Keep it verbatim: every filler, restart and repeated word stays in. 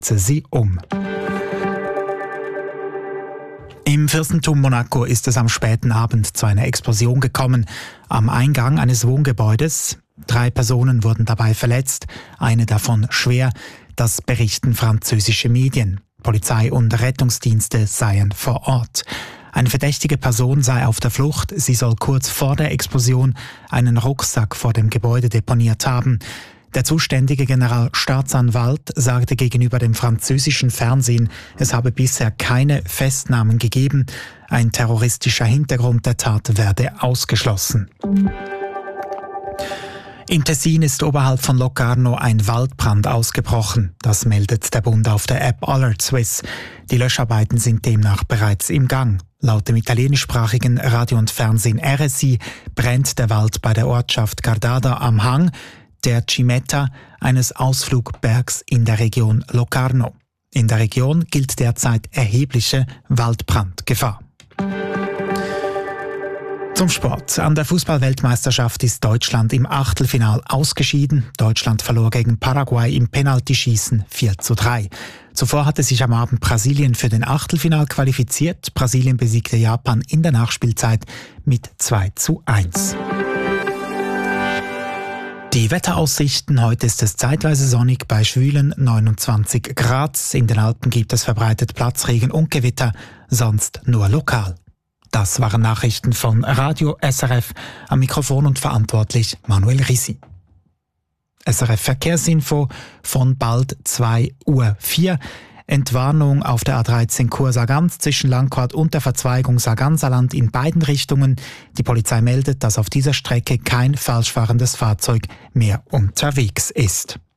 setzen sie um. Im Fürstentum Monaco ist es am späten Abend zu einer Explosion gekommen. Am Eingang eines Wohngebäudes. Drei Personen wurden dabei verletzt, eine davon schwer. Das berichten französische Medien. Polizei und Rettungsdienste seien vor Ort. Eine verdächtige Person sei auf der Flucht. Sie soll kurz vor der Explosion einen Rucksack vor dem Gebäude deponiert haben. Der zuständige Generalstaatsanwalt sagte gegenüber dem französischen Fernsehen, es habe bisher keine Festnahmen gegeben. Ein terroristischer Hintergrund der Tat werde ausgeschlossen. Im Tessin ist oberhalb von Locarno ein Waldbrand ausgebrochen. Das meldet der Bund auf der App Alert Swiss. Die Löscharbeiten sind demnach bereits im Gang. Laut dem italienischsprachigen Radio und Fernsehen R S I brennt der Wald bei der Ortschaft Gardada am Hang der Cimetta, eines Ausflugbergs in der Region Locarno. In der Region gilt derzeit erhebliche Waldbrandgefahr. Zum Sport. An der Fußball-Weltmeisterschaft ist Deutschland im Achtelfinal ausgeschieden. Deutschland verlor gegen Paraguay im Penaltyschießen vier zu drei. Zuvor hatte sich am Abend Brasilien für den Achtelfinal qualifiziert. Brasilien besiegte Japan in der Nachspielzeit mit zwei zu eins. Die Wetteraussichten: Heute ist es zeitweise sonnig bei schwülen neunundzwanzig Grad. In den Alpen gibt es verbreitet Platzregen und Gewitter, sonst nur lokal. Das waren Nachrichten von Radio S R F. Am Mikrofon und verantwortlich Manuel Risi. S R F Verkehrsinfo von bald zwei Uhr vier. Entwarnung auf der A dreizehn Chur-Sargans zwischen Langquart und der Verzweigung Sarganserland in beiden Richtungen. Die Polizei meldet, dass auf dieser Strecke kein falschfahrendes Fahrzeug mehr unterwegs ist.